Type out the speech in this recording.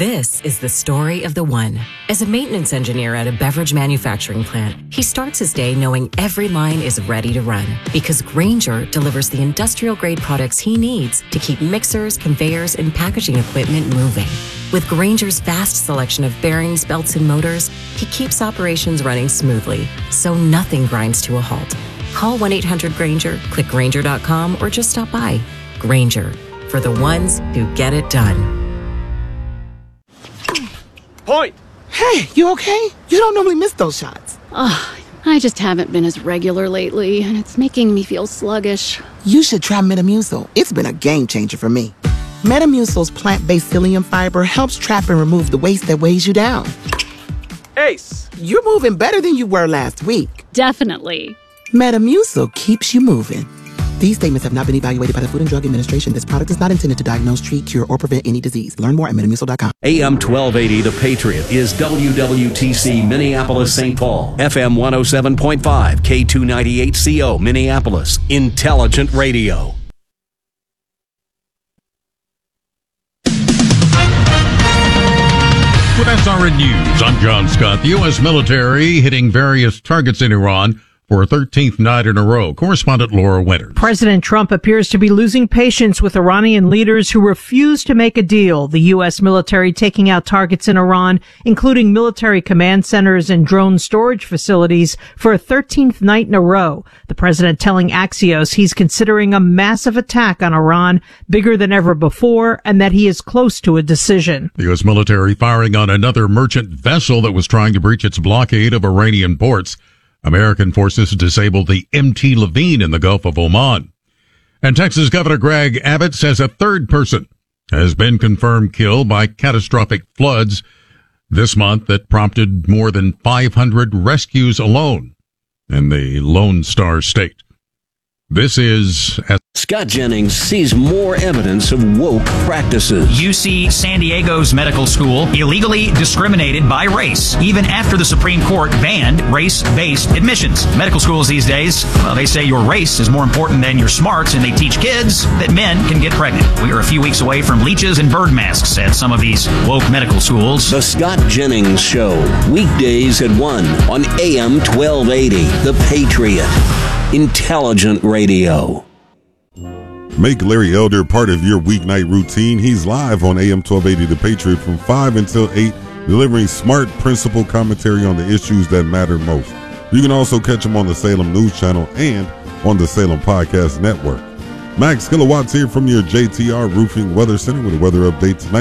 This is the story of the one. As a maintenance engineer at a beverage manufacturing plant, he starts his day knowing every line is ready to run because Grainger delivers the industrial-grade products he needs to keep mixers, conveyors, and packaging equipment moving. With Grainger's vast selection of bearings, belts, and motors, he keeps operations running smoothly, so nothing grinds to a halt. Call 1-800-GRAINGER, click Grainger.com, or just stop by. Grainger, for the ones who get it done. Point! Hey, you okay? You don't normally miss those shots. I just haven't been as regular lately, and it's making me feel sluggish. You should try Metamucil. It's been a game changer for me. Metamucil's plant-based psyllium fiber helps trap and remove the waste that weighs you down. Ace! You're moving better than you were last week. Definitely. Metamucil keeps you moving. These statements have not been evaluated by the Food and Drug Administration. This product is not intended to diagnose, treat, cure, or prevent any disease. Learn more at metamucil.com. AM 1280, The Patriot, is WWTC Minneapolis, St. Paul. FM 107.5, K298CO, Minneapolis. Intelligent Radio. With SRN News, I'm John Scott. The U.S. military hitting various targets in Iran for a 13th night in a row. Correspondent Laura Winters. President Trump appears to be losing patience with Iranian leaders who refuse to make a deal. The U.S. military taking out targets in Iran, including military command centers and drone storage facilities, for a 13th night in a row. The president telling Axios he's considering a massive attack on Iran, bigger than ever before, and that he is close to a decision. The U.S. military firing on another merchant vessel that was trying to breach its blockade of Iranian ports. American forces disabled the MT Levine in the Gulf of Oman. And Texas Governor Greg Abbott says a third person has been confirmed killed by catastrophic floods this month that prompted more than 500 rescues alone in the Lone Star State. This is Scott Jennings sees more evidence of woke practices. UC San Diego's medical school illegally discriminated by race, even after the Supreme Court banned race-based admissions. Medical schools these days, well, they say your race is more important than your smarts, and they teach kids that men can get pregnant. We are a few weeks away from leeches and bird masks at some of these woke medical schools. The Scott Jennings Show, weekdays at 1 on AM 1280, The Patriot. Intelligent Radio. Make Larry Elder part of your weeknight routine. He's live on AM 1280 The Patriot from 5 until 8, delivering smart, principled commentary on the issues that matter most. You can also catch him on the Salem News Channel and on the Salem Podcast Network. Max Kilowatts here from your JTR Roofing Weather Center with a weather update tonight.